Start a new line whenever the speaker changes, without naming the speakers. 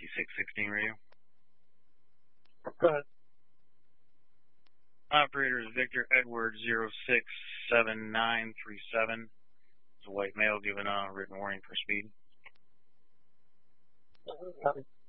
5616 radio.
Go ahead.
Operator is Victor Edward 067937. It's a white male giving a written warning for speed.
Copy.